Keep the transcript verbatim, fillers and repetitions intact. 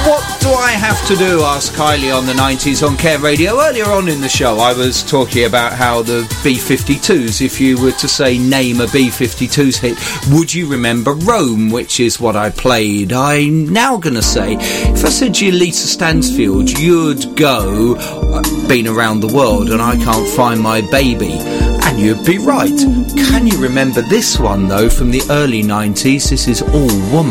What do I have to do? Asked Kylie on the nineties on Care Radio. Earlier on in the show, I was talking about how the B fifty-twos, if you were to say name a B fifty-twos hit, would you remember Rome, which is what I played? I'm now going to say, if I said to you Lisa Stansfield, you'd go, I've been around the world and I can't find my baby. And you'd be right. Can you remember this one, though, from the early nineties? This is All Woman.